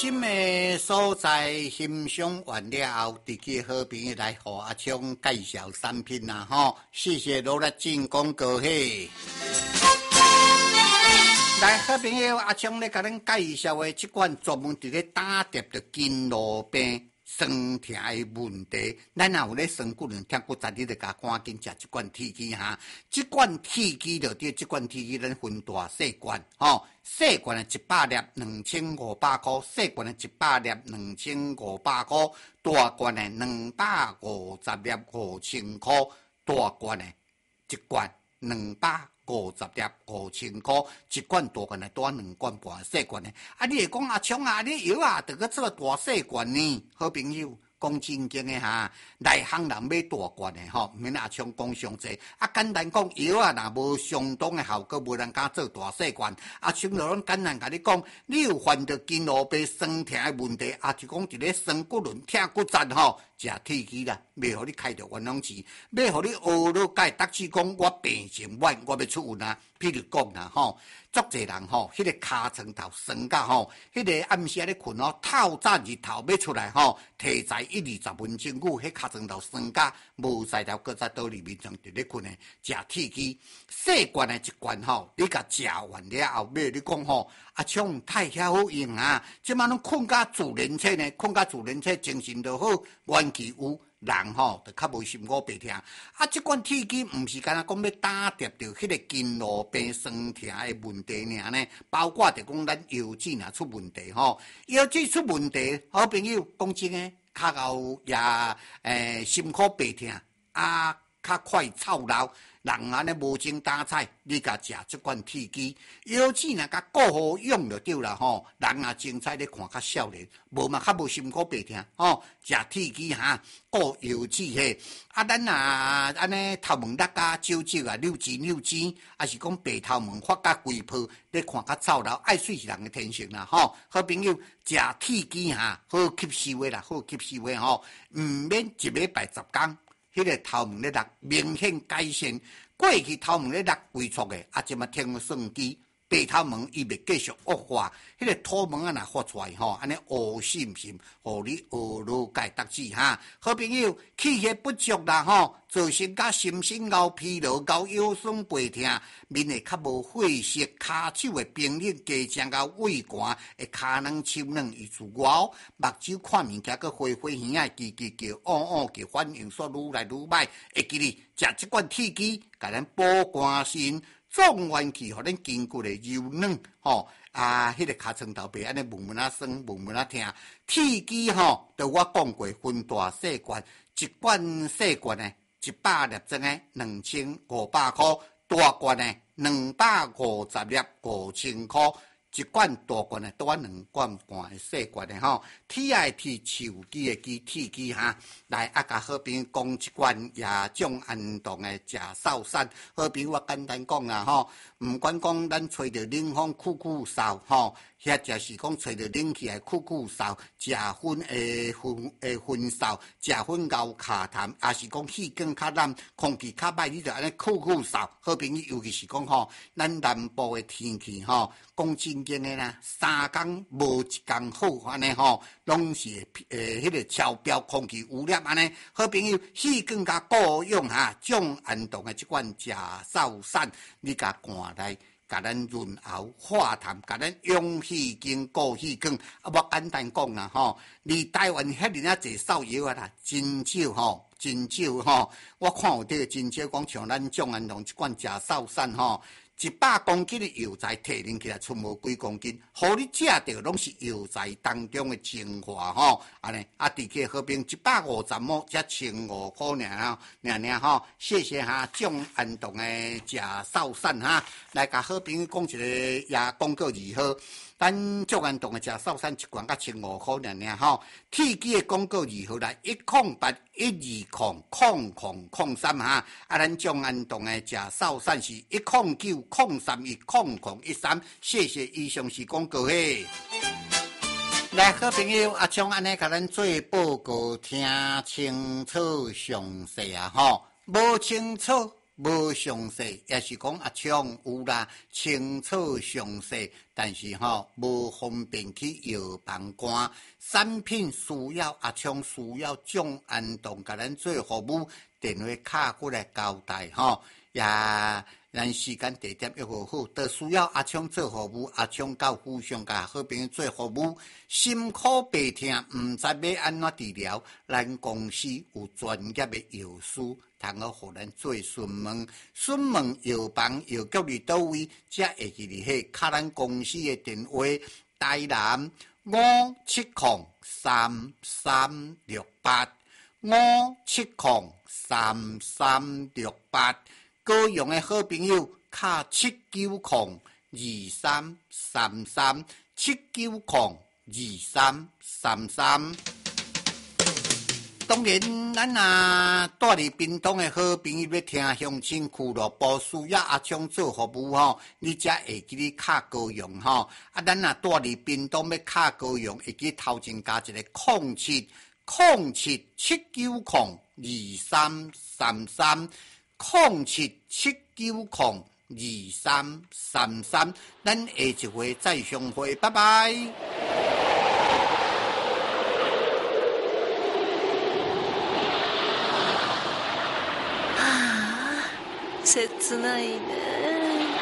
心的所在欣赏完了后，直接好朋友来和阿昌介绍产品啦吼。谢谢罗力进广告嘿。来，好朋友阿昌咧，甲咱介绍的这款专门伫咧打碟的筋络病、酸痛的问题，咱若有咧酸骨轮、痛骨折，你就甲赶紧食这款铁剂哈。这款铁剂就对，这款铁剂咱分大细罐吼。细罐的100粒2500块，细罐的100粒2500块，大罐的250粒5000块，大罐的一罐250粒5000块，一罐大罐的多2罐半，细罐的。啊，你会讲阿昌啊，你药啊，得个做大细罐呢？好朋友。讲正经的哈，内行人买大罐的吼，毋免阿昌讲伤济。啊，简单讲药啊，若无相当的效果，无人敢做大细罐。阿昌就拢简单甲你讲，你有患着筋络病、酸痛的问题，啊，就讲一个酸骨轮、痛骨折吼，食铁剂啦，袂互你开着冤枉钱，要互你学了解，达志讲我病情稳，我要出运啊。譬如讲啦吼，足侪人吼，迄个尻川头酸甲吼，迄个暗时咧困吼，透早日头要出来吼，提早1-20分钟久，迄尻川头酸甲无晒了，搁再倒里面上伫咧困诶，食铁剂，细罐诶一罐吼，你甲食完了后，尾你讲吼，阿昌太遐好用啊，即摆拢困甲自然醒呢，困甲自然醒，精神就好，元气有。人吼就较无心苦白疼，啊！即款铁剂毋是干那讲要打跌着迄个筋络病、酸痛的问题尔呢，包括着讲咱腰子若出问题吼，腰子出问题，好朋友讲真诶，较后也心苦白疼啊，较快操劳。人安尼无精打采，你甲食即款铁剂，腰子若甲顾好用就对啦吼。人也精彩咧看较少年，无嘛较无心苦白疼吼。食铁剂哈，顾腰子嘿。啊，咱若安尼头毛甩啊、揪揪啊、扭筋，啊是讲白头毛发甲规泡，咧看较操劳，爱水是人的天性啦吼。好朋友食铁剂哈，好吸收的啦，好吸收的吼，毋免1礼拜10天。迄个头毛咧落明显改善，过去头毛咧落规撮的，啊，即嘛听算机，白头毛伊袂继续恶化，迄个土毛啊若发出来吼，安尼黑心，互你学了解达志哈。好朋友，气血不足啦吼，造成甲心身熬疲劳、熬腰酸背痛，面会较无血色，骹手会冰冷，加上甲胃寒，会骹软手软，以此外，目睭看物件个花花耳啊，叽叫，叫，反应煞愈来愈歹。会记哩，食即款铁剂，甲咱保肝肾。壮元气，互咱筋骨诶柔软吼啊！迄个尻川头皮安尼闷啊酸，闷啊痛。铁剂吼，就我讲过，分大细罐，一罐细罐诶100粒装诶2500块，大罐诶250粒5000块。一罐大罐的多2罐半的细罐的吼，铁的铁，手机的机，铁机哈。来啊，甲好朋友讲一罐亚种安动的食扫散。好朋友我简单讲啦吼，毋管讲咱吹着冷风酷扫吼，或者是讲吹着冷气来酷扫，食薰薰扫，食薰熬卡痰，也是讲气更较烂，空气较歹，你就安尼酷扫。好朋友，尤其是讲吼，咱南部的天气吼，讲真经的啦，3天无1天好安尼吼，拢是迄个超标空气污染安尼。好朋友，气更加够用哈，种安动的即款食扫散，你甲赶来。甲咱润喉化痰，甲咱养气经、固气管。啊，我简单讲啦吼，离台湾遐尔啊济扫药啊啦，真少吼，真少吼。我看有这个真少讲像咱种安同一罐食扫散吼。100公斤的药材提炼起来，出无几公斤，互你食到拢是药材当中的精华吼，安尼啊，伫个好评150毛，才1500块尔吼，谢谢哈，种安动的食扫散哈，来甲好朋友讲一个也广告如何？咱种安动的食扫散一罐甲1500块尔吼，铁机的广告如何来？108120003哈，啊，咱种安动的食扫散是10903100113，谢谢以上是广告嘿。来，好朋友，阿昌安尼甲咱做报告，听清楚详细啊吼，无清楚无详细，也是讲阿昌有啦，清楚详细，但是无方便去药房赶。产品需要阿昌需要蒋安东甲咱做服务，电话卡过来交代也咱时间地点又好，都需要阿昌做服务，阿昌到互相甲好朋友做服务，心苦白痛，毋知要安怎治疗，咱公司有专业的药师，通好互咱做询问。询问药房药局伫倒位，才会记哩迄卡咱公司的电话，台南5703368，5703368。高雄的好朋友，卡7902333，7902333。当然，咱住伫屏东的好朋友要听乡亲俱乐部，需要阿昌做服务你才会记哩卡高雄咱住伫屏东要卡高雄，会记头前加一个07790233，07790233，咱下一回再相会，拜拜。 切ないね。